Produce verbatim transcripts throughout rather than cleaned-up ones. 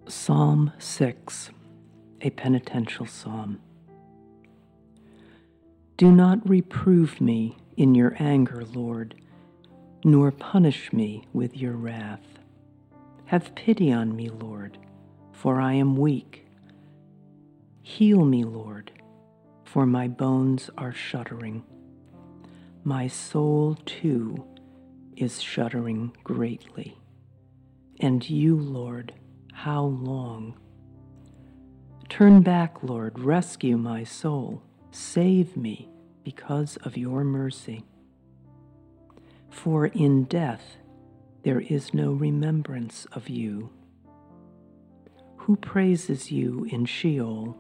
Psalm six, a penitential psalm. Do not reprove me in your anger, Lord, nor punish me with your wrath. Have pity on me, Lord, for I am weak. Heal me, Lord, for my bones are shuddering. My soul, too, is shuddering greatly. And you, Lord, how long? Turn back, Lord, rescue my soul. Save me because of your mercy. For in death there is no remembrance of you. Who praises you in Sheol?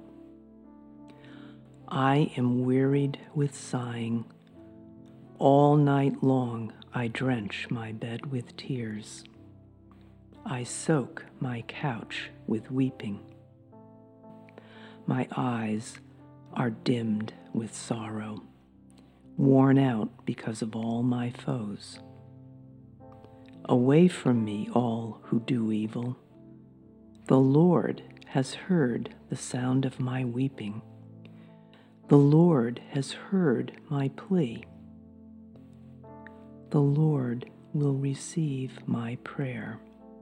I am wearied with sighing. All night long I drench my bed with tears. I soak my couch with weeping. My eyes are dimmed with sorrow, worn out because of all my foes. Away from me, all who do evil. The Lord has heard the sound of my weeping. The Lord has heard my plea. The Lord will receive my prayer.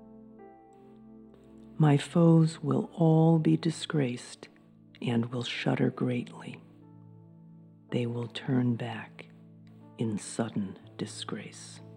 My foes will all be disgraced and will shudder greatly. They will turn back in sudden disgrace.